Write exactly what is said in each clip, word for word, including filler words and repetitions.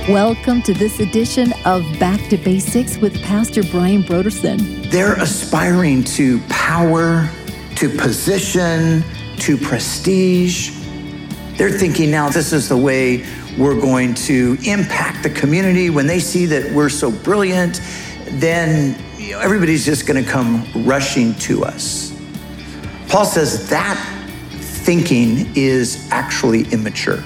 Welcome to this edition of Back to Basics with Pastor Brian Brodersen. They're aspiring to power, to position, to prestige. They're thinking now this is the way we're going to impact the community. When they see that we're so brilliant, then you know, everybody's just going to come rushing to us. Paul says that thinking is actually immature.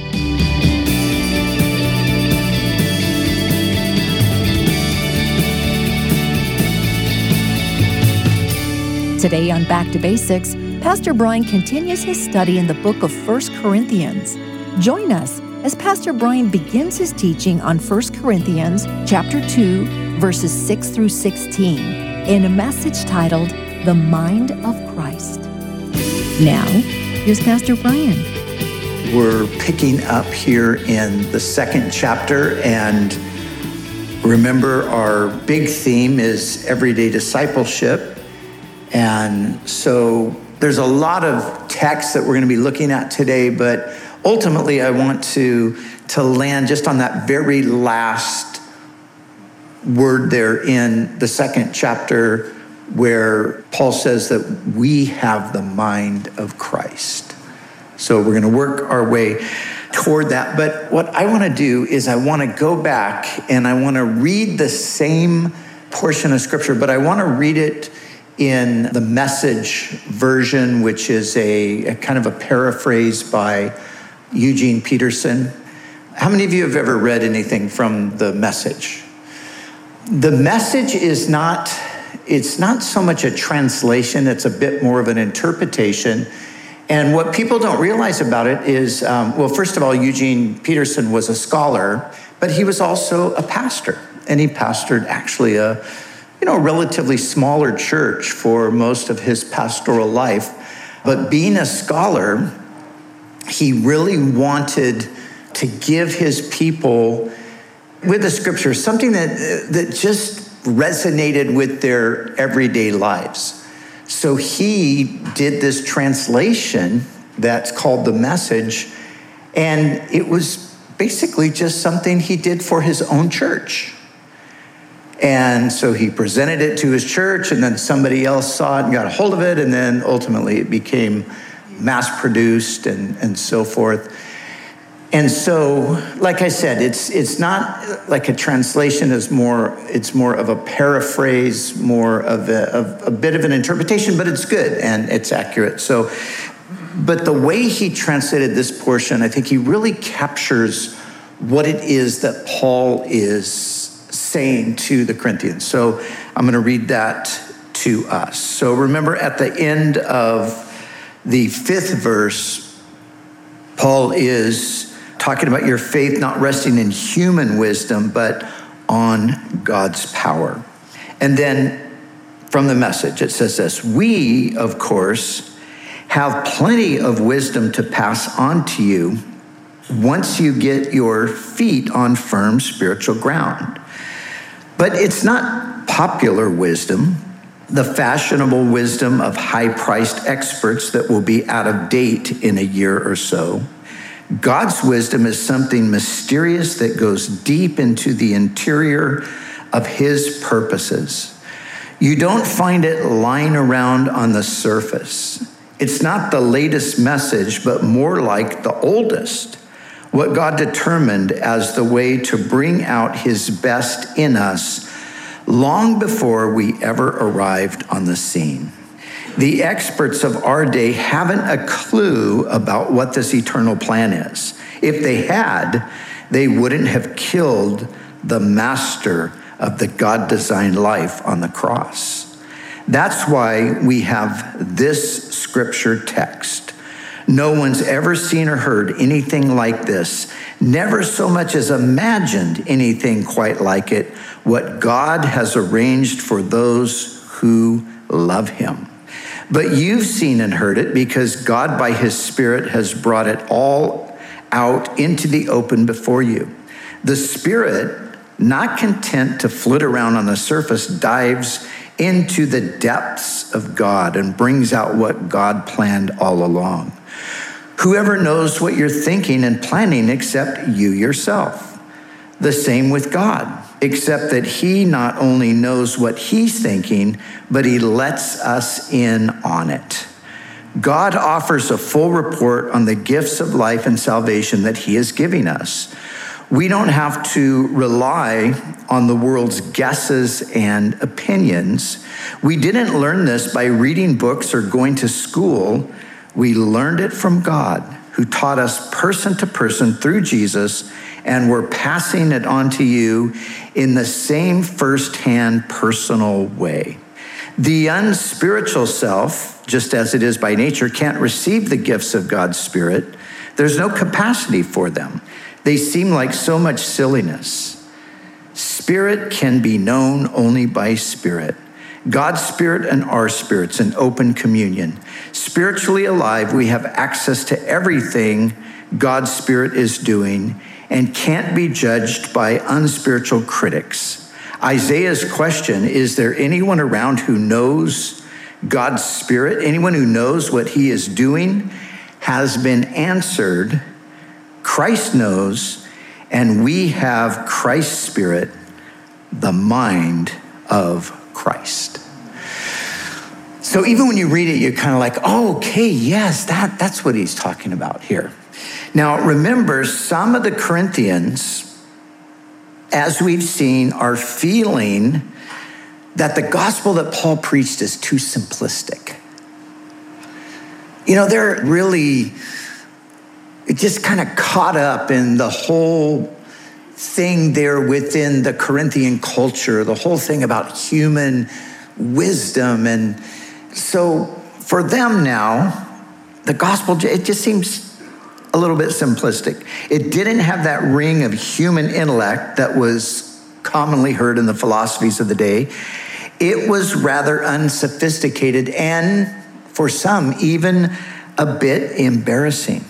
Today on Back to Basics, Pastor Brian continues his study in the book of First Corinthians. Join us as Pastor Brian begins his teaching on First Corinthians chapter two, verses six through sixteen, in a message titled, The Mind of Christ. Now, here's Pastor Brian. We're picking up here in the second chapter, and remember our big theme is everyday discipleship. And so there's a lot of text that we're going to be looking at today, but ultimately I want to, to land just on that very last word there in the second chapter where Paul says that we have the mind of Christ. So we're going to work our way toward that. But what I want to do is I want to go back and I want to read the same portion of scripture, but I want to read it in the Message version, which is a, a kind of a paraphrase by Eugene Peterson. How many of you have ever read anything from the Message? The Message is not, it's not so much a translation, it's a bit more of an interpretation. And what people don't realize about it is, um, well, first of all, Eugene Peterson was a scholar, but he was also a pastor. And he pastored actually a you know, a relatively smaller church for most of his pastoral life. But being a scholar, he really wanted to give his people, with the scripture, something that, that just resonated with their everyday lives. So he did this translation that's called The Message, and it was basically just something he did for his own church. And so he presented it to his church, and then somebody else saw it and got a hold of it, and then ultimately it became mass-produced and, and so forth. And so, like I said, it's it's not like a translation, is more, it's more of a paraphrase, more of a, of a bit of an interpretation, but it's good and it's accurate. So, but the way he translated this portion, I think he really captures what it is that Paul is saying to the Corinthians. So I'm going to read that to us. So remember at the end of the fifth verse, Paul is talking about your faith not resting in human wisdom, but on God's power. And then from the Message, it says this: we, of course, have plenty of wisdom to pass on to you once you get your feet on firm spiritual ground. But it's not popular wisdom, the fashionable wisdom of high-priced experts that will be out of date in a year or so. God's wisdom is something mysterious that goes deep into the interior of his purposes. You don't find it lying around on the surface. It's not the latest message, but more like the oldest. What God determined as the way to bring out his best in us long before we ever arrived on the scene. The experts of our day haven't a clue about what this eternal plan is. If they had, they wouldn't have killed the master of the God-designed life on the cross. That's why we have this scripture text. No one's ever seen or heard anything like this, never so much as imagined anything quite like it, what God has arranged for those who love him. But you've seen and heard it because God by his Spirit has brought it all out into the open before you. The Spirit, not content to flit around on the surface, dives into the depths of God and brings out what God planned all along. Whoever knows what you're thinking and planning except you yourself? the same with God, except that he not only knows what he's thinking, but he lets us in on it. God offers a full report on the gifts of life and salvation that he is giving us. We don't have to rely on the world's guesses and opinions. We didn't learn this by reading books or going to school. We learned it from God, who taught us person to person through Jesus, and we're passing it on to you in the same firsthand personal way. The unspiritual self, just as it is by nature, can't receive the gifts of God's Spirit. There's no capacity for them. They seem like so much silliness. Spirit can be known only by Spirit. God's Spirit and our spirits in open communion. Spiritually alive, we have access to everything God's Spirit is doing and can't be judged by unspiritual critics. Isaiah's question, is there anyone around who knows God's Spirit? Anyone who knows what he is doing? Has been answered. Christ knows, and we have Christ's Spirit, the mind of Christ. So even when you read it, you're kind of like, oh, okay, yes, that, that's what he's talking about here. Now, remember, some of the Corinthians, as we've seen, are feeling that the gospel that Paul preached is too simplistic. You know, they're really just kind of caught up in the whole thing there within the Corinthian culture, the whole thing about human wisdom. And so for them now, the gospel, it just seems a little bit simplistic. It didn't have that ring of human intellect that was commonly heard in the philosophies of the day. It was rather unsophisticated and, for some, even a bit embarrassing.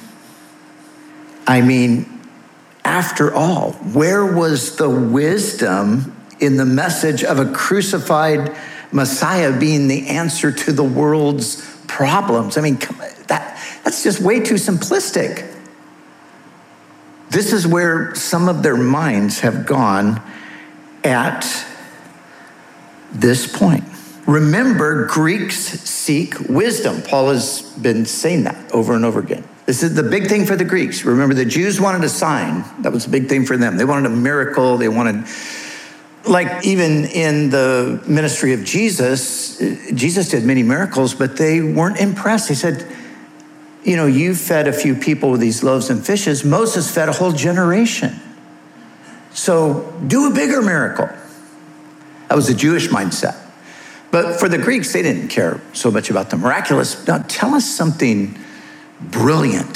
I mean, after all, where was the wisdom in the message of a crucified Messiah being the answer to the world's problems? I mean, that, that's just way too simplistic. This is where some of their minds have gone at this point. Remember, Greeks seek wisdom. Paul has been saying that over and over again. This is the big thing for the Greeks. Remember, the Jews wanted a sign. That was a big thing for them. They wanted a miracle. They wanted, like even in the ministry of Jesus, Jesus did many miracles, but they weren't impressed. They said, you know, you fed a few people with these loaves and fishes. Moses fed a whole generation. So do a bigger miracle. That was the Jewish mindset. But for the Greeks, they didn't care so much about the miraculous. Now, tell us something brilliant.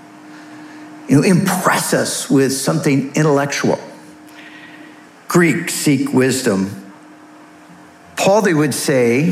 You know, impress us with something intellectual. Greeks seek wisdom. Paul, they would say,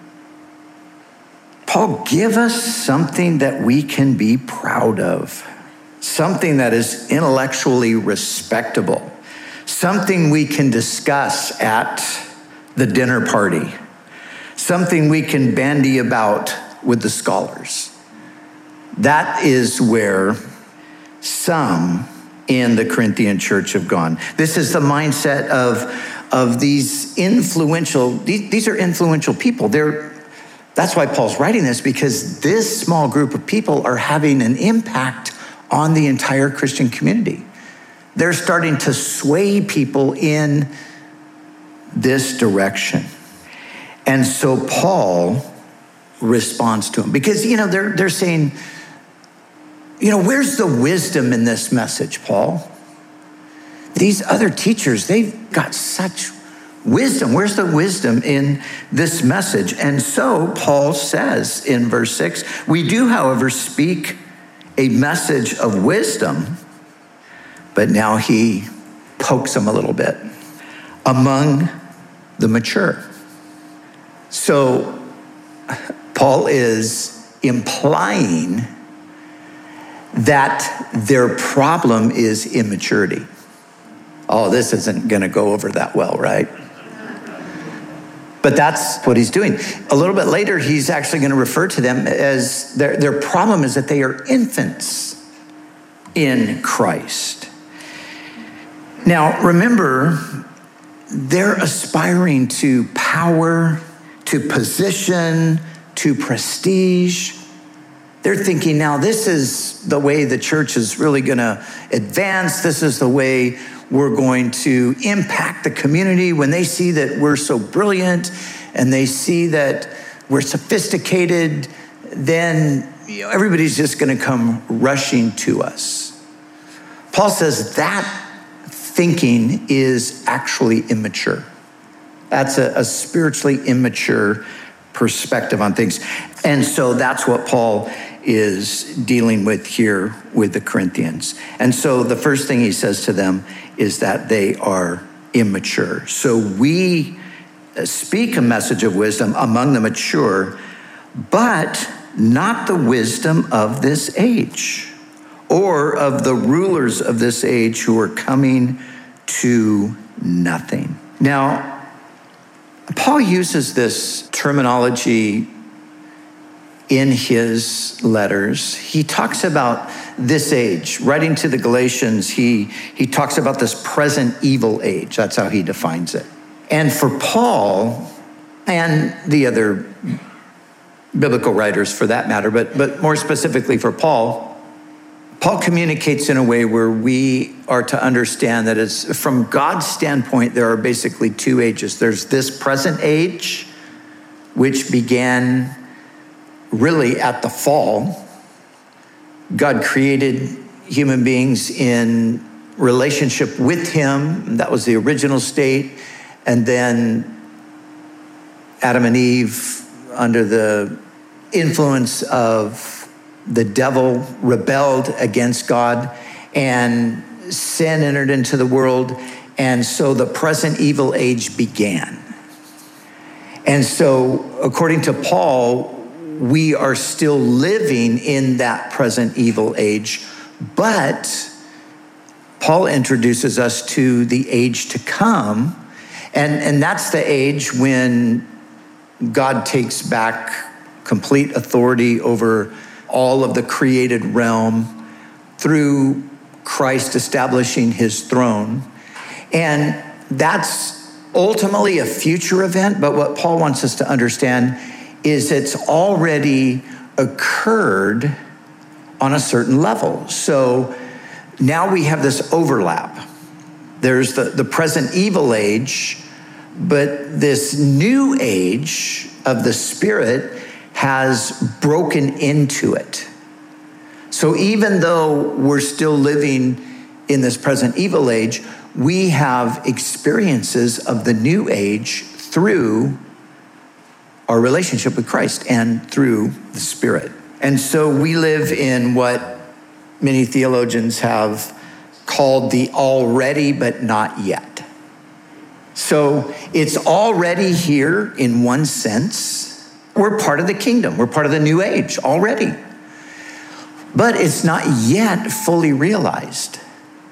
Paul, give us something that we can be proud of, something that is intellectually respectable, something we can discuss at the dinner party, something we can bandy about with the scholars. That is where some in the Corinthian church have gone. This is the mindset of, of these influential, these, these are influential people. They're That's why Paul's writing this, because this small group of people are having an impact on the entire Christian community. They're starting to sway people in this direction. And so Paul responds to them because, you know, they're, they're saying, you know, where's the wisdom in this message, Paul? These other teachers, they've got such wisdom. Where's the wisdom in this message? And so Paul says in verse six, we do, however, speak a message of wisdom, but now he pokes them a little bit, among the mature. So Paul is implying that their problem is immaturity. Oh, this isn't going to go over that well, right? But that's what he's doing. A little bit later, he's actually going to refer to them as their, their problem is that they are infants in Christ. Now, remember, they're aspiring to power, to position, to prestige. They're thinking, now this is the way the church is really going to advance. This is the way we're going to impact the community. When they see that we're so brilliant and they see that we're sophisticated, then you know, everybody's just going to come rushing to us. Paul says that thinking is actually immature. That's a, a spiritually immature perspective on things. And so that's what Paul is dealing with here with the Corinthians. And so the first thing he says to them is that they are immature. So we speak a message of wisdom among the mature, but not the wisdom of this age or of the rulers of this age who are coming to nothing. Now, Paul uses this terminology in his letters. He talks about this age. Writing to the Galatians, he, he talks about this present evil age. That's how he defines it. And for Paul, and the other biblical writers for that matter, but, but more specifically for Paul, Paul communicates in a way where we are to understand that it's, from God's standpoint, there are basically two ages. There's this present age, which began really at the fall. God created human beings in relationship with him. That was the original state. And then Adam and Eve, under the influence of the devil, rebelled against God, and sin entered into the world. And so the present evil age began. And so, according to Paul, we are still living in that present evil age, but Paul introduces us to the age to come, and, and that's the age when God takes back complete authority over all of the created realm through Christ establishing his throne. And that's ultimately a future event, but what Paul wants us to understand is it's already occurred on a certain level. So now we have this overlap. There's the, the present evil age, but this new age of the Spirit has broken into it. So even though we're still living in this present evil age, we have experiences of the new age through our relationship with Christ and through the Spirit. And so we live in what many theologians have called the already but not yet. So it's already here in one sense. We're part of the kingdom. We're part of the new age already. But it's not yet fully realized.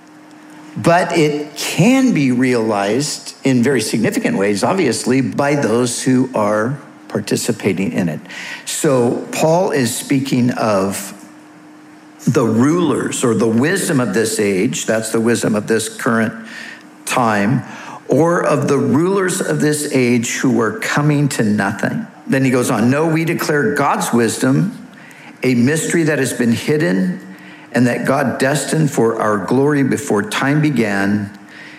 But it can be realized in very significant ways, obviously, by those who are participating in it. So Paul is speaking of the rulers or the wisdom of this age, that's the wisdom of this current time, or of the rulers of this age who are coming to nothing. Then he goes on, no, we declare God's wisdom, a mystery that has been hidden and that God destined for our glory before time began.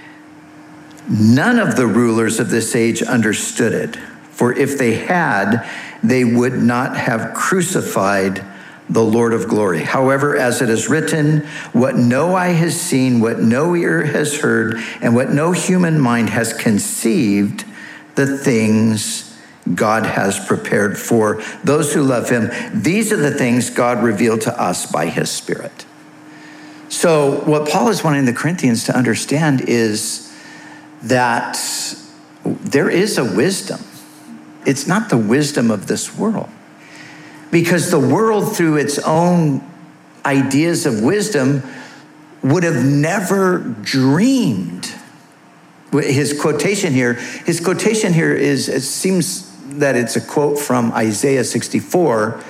None of the rulers of this age understood it, for if they had, they would not have crucified the Lord of glory. However, as it is written, what no eye has seen, what no ear has heard, and what no human mind has conceived, the things God has prepared for those who love him. These are the things God revealed to us by his Spirit. So what Paul is wanting the Corinthians to understand is that there is a wisdom. It's not the wisdom of this world. Because the world, through its own ideas of wisdom, would have never dreamed. His quotation here, his quotation here is, it seems that it's a quote from Isaiah sixty-four,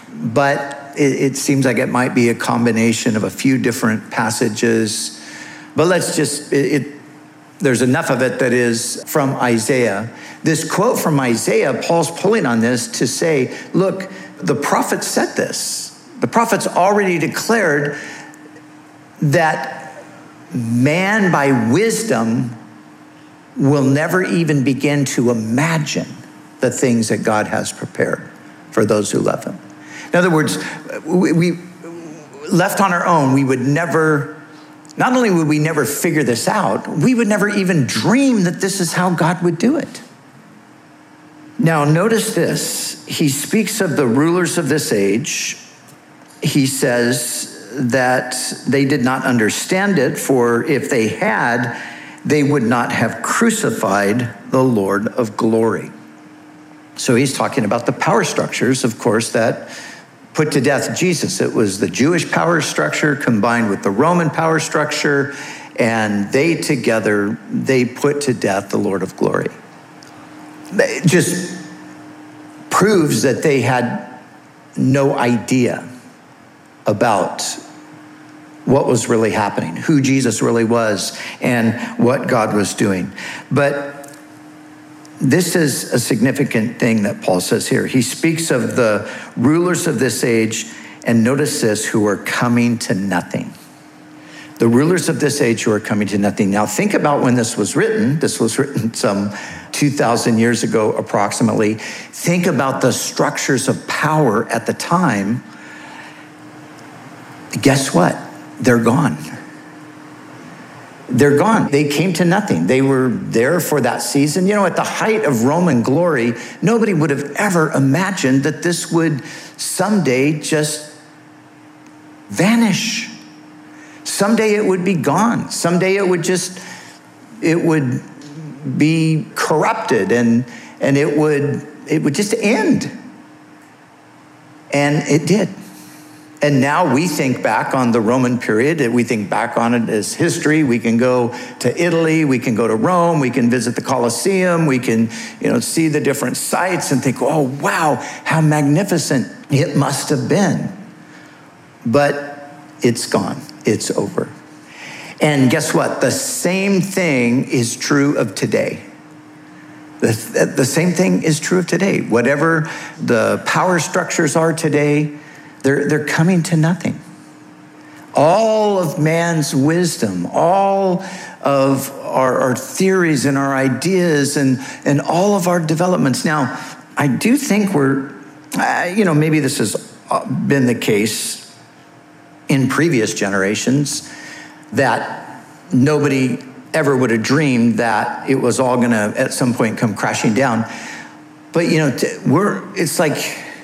but it, it seems like it might be a combination of a few different passages. But let's just, it, it, there's enough of it that is from Isaiah. This quote from Isaiah, Paul's pulling on this to say, look, the prophets said this. The prophets already declared that man by wisdom will never even begin to imagine the things that God has prepared for those who love him. In other words, we, we left on our own, we would never, not only would we never figure this out, we would never even dream that this is how God would do it. Now, notice this. He speaks of the rulers of this age. He says that they did not understand it, for if they had, they would not have crucified the Lord of glory. So he's talking about the power structures, of course, that put to death Jesus. It was the Jewish power structure combined with the Roman power structure, and they together, they put to death the Lord of glory. It just proves that they had no idea about what was really happening, who Jesus really was, and what God was doing. But this is a significant thing that Paul says here. He speaks of the rulers of this age, and notice this, who are coming to nothing. The rulers of this age who are coming to nothing. Now think about when this was written. This was written some two thousand years ago approximately. Think about the structures of power at the time. Guess what? They're gone. They're gone. They came to nothing. They were there for that season. You know, at the height of Roman glory, nobody would have ever imagined that this would someday just vanish. Someday it would be gone. Someday it would just, it would be corrupted and, and it would, it would just end. And it did. And now we think back on the Roman period, we think back on it as history. We can go to Italy, we can go to Rome, we can visit the Colosseum, we can, you know, see the different sites and think, oh, wow, how magnificent it must have been. But it's gone, it's over. And guess what? The same thing is true of today. The, the same thing is true of today. Whatever the power structures are today, They're, they're coming to nothing. All of man's wisdom, all of our, our theories and our ideas and, and all of our developments. Now, I do think we're, uh, you know, maybe this has been the case in previous generations, that nobody ever would have dreamed that it was all gonna at some point come crashing down. But, you know, we're, it's like,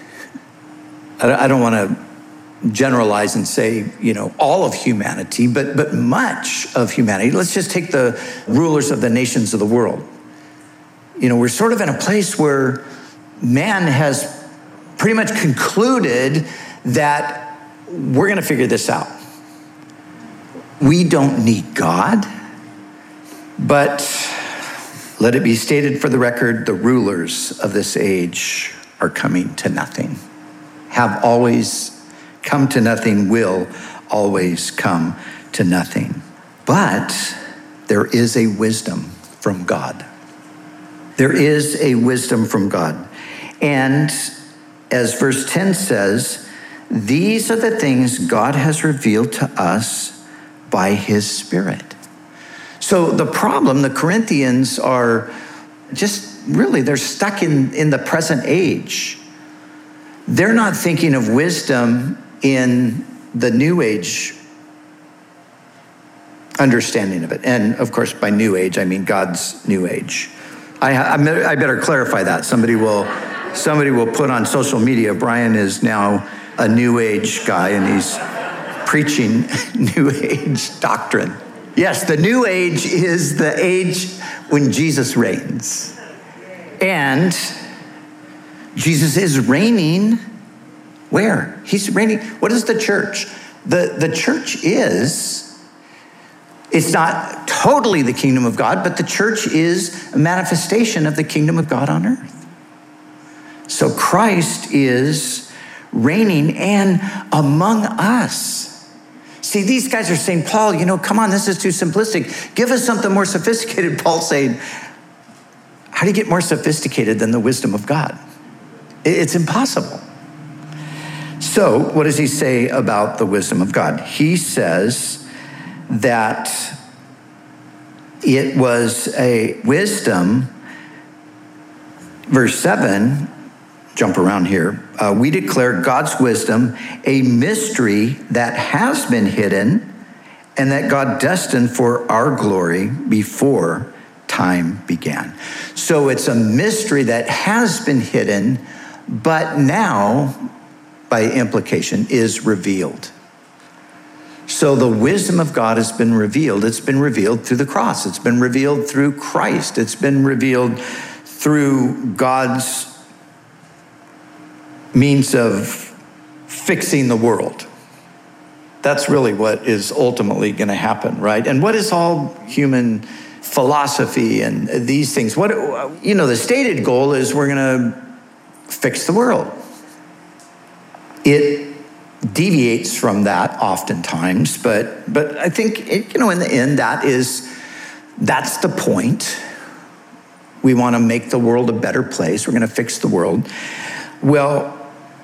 I don't want to generalize and say, you know, all of humanity, but but much of humanity. Let's just take the rulers of the nations of the world. You know, we're sort of in a place where man has pretty much concluded that we're going to figure this out. We don't need God, but let it be stated for the record, the rulers of this age are coming to nothing. Have always come to nothing, will always come to nothing. But there is a wisdom from God. There is a wisdom from God. And as verse ten says, these are the things God has revealed to us by his Spirit. So the problem, the Corinthians are just really, they're stuck in, in the present age. They're not thinking of wisdom in the New Age understanding of it. And of course, by New Age, I mean God's New Age. I, I better clarify that. Somebody will, somebody will put on social media, Brian is now a New Age guy and he's preaching New Age doctrine. Yes, the New Age is the age when Jesus reigns. And Jesus is reigning where? He's reigning. What is the church? The, the church is, it's not totally the kingdom of God, but the church is a manifestation of the kingdom of God on earth. So Christ is reigning and among us. See, these guys are saying, Paul, you know, come on, this is too simplistic. Give us something more sophisticated. Paul's saying, how do you get more sophisticated than the wisdom of God? It's impossible. So what does he say about the wisdom of God? He says that it was a wisdom, verse seven, jump around here. Uh, we declare God's wisdom, a mystery that has been hidden and that God destined for our glory before time began. So it's a mystery that has been hidden, but now, by implication, is revealed. So the wisdom of God has been revealed. It's been revealed through the cross. It's been revealed through Christ. It's been revealed through God's means of fixing the world. That's really what is ultimately going to happen, right? And what is all human philosophy and these things? What, you know, the stated goal is we're going to fix the world. It deviates from that oftentimes, but but I think, it, you know, in the end, that is, that's the point. We want to make the world a better place. We're going to fix the world. Well,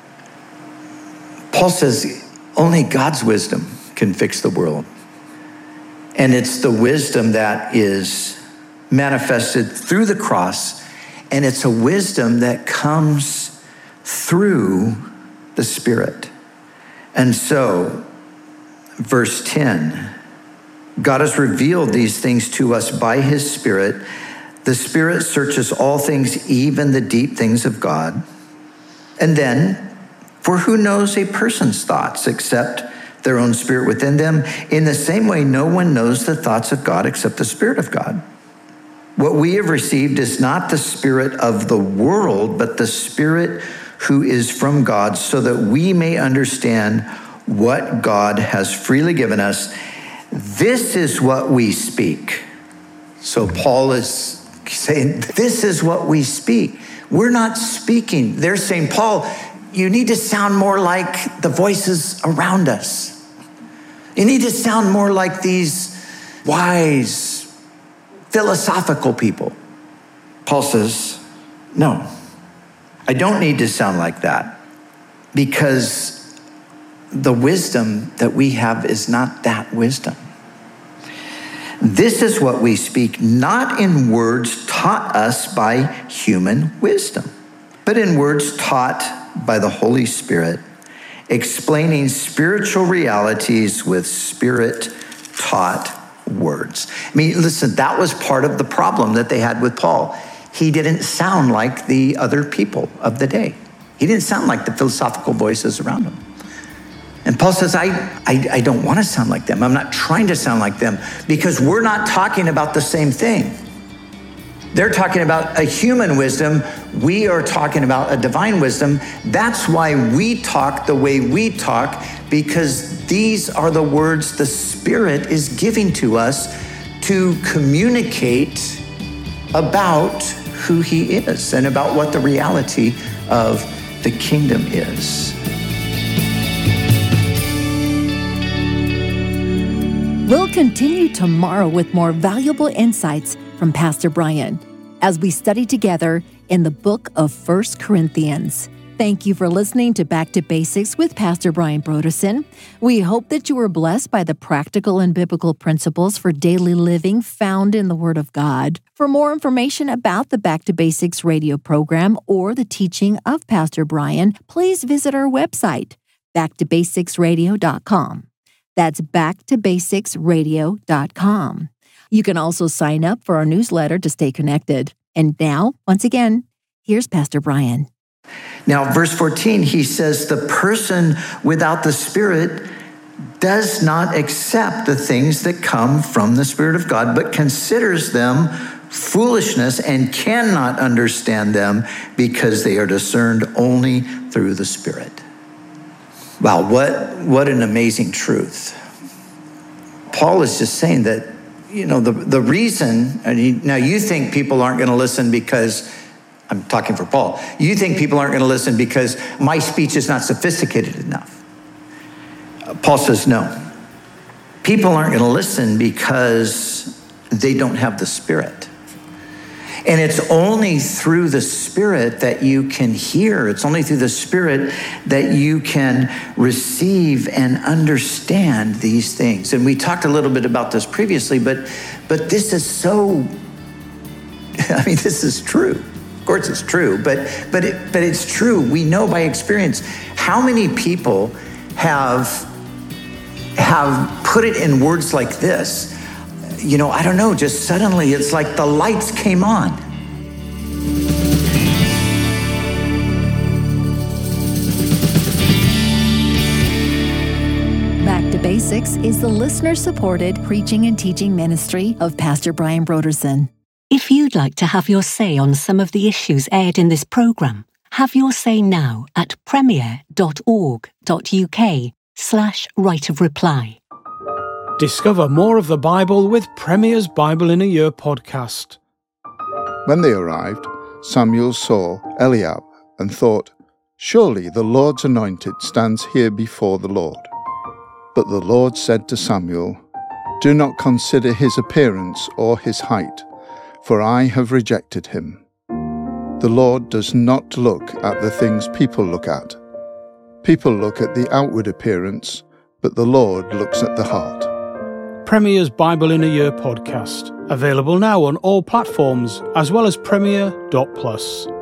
Paul says only God's wisdom can fix the world. And it's the wisdom that is manifested through the cross, and it's a wisdom that comes through the Spirit. And so, verse ten, God has revealed these things to us by his Spirit. The Spirit searches all things, even the deep things of God. And then, for who knows a person's thoughts except their own spirit within them? In the same way, no one knows the thoughts of God except the Spirit of God. What we have received is not the spirit of the world, but the Spirit who is from God, so that we may understand what God has freely given us. This is what we speak. So Paul is saying, this is what we speak. We're not speaking. They're saying, Paul, you need to sound more like the voices around us. You need to sound more like these wise, philosophical people. Paul says, no, I don't need to sound like that, because the wisdom that we have is not that wisdom. This is what we speak, not in words taught us by human wisdom, but in words taught by the Holy Spirit, explaining spiritual realities with Spirit-taught words. I mean, listen, that was part of the problem that they had with Paul. He didn't sound like the other people of the day. He didn't sound like the philosophical voices around him. And Paul says, I, I, I don't want to sound like them. I'm not trying to sound like them, because we're not talking about the same thing. They're talking about a human wisdom. We are talking about a divine wisdom. That's why we talk the way we talk, because these are the words the Spirit is giving to us to communicate about who he is and about what the reality of the kingdom is. We'll continue tomorrow with more valuable insights from Pastor Brian as we study together in the book of First Corinthians. Thank you for listening to Back to Basics with Pastor Brian Brodersen. We hope that you were blessed by the practical and biblical principles for daily living found in the Word of God. For more information about the Back to Basics radio program or the teaching of Pastor Brian, please visit our website, back to basics radio dot com. That's back to basics radio dot com. You can also sign up for our newsletter to stay connected. And now, once again, here's Pastor Brian. Now, verse fourteen, he says, the person without the Spirit does not accept the things that come from the Spirit of God, but considers them foolishness and cannot understand them because they are discerned only through the Spirit. Wow, what, what an amazing truth. Paul is just saying that, you know, the, the reason, and he, now you think people aren't going to listen because, I'm talking for Paul, you think people aren't going to listen because my speech is not sophisticated enough. Paul says, no, people aren't going to listen because they don't have the Spirit. And it's only through the Spirit that you can hear. It's only through the Spirit that you can receive and understand these things. And we talked a little bit about this previously, but but this is so, I mean, this is true. Of course it's true, but but it, but it's true. We know by experience. How many people have have put it in words like this? You know, I don't know, just suddenly it's like the lights came on. Back to Basics is the listener-supported preaching and teaching ministry of Pastor Brian Brodersen. If you'd like to have your say on some of the issues aired in this programme, have your say now at premier.org.uk slash right of reply. Discover more of the Bible with Premier's Bible in a Year podcast. When they arrived, Samuel saw Eliab and thought, "Surely the Lord's anointed stands here before the Lord." But the Lord said to Samuel, "Do not consider his appearance or his height, for I have rejected him." The Lord does not look at the things people look at. People look at the outward appearance, but the Lord looks at the heart. Premier's Bible in a Year podcast, available now on all platforms, as well as premier dot plus.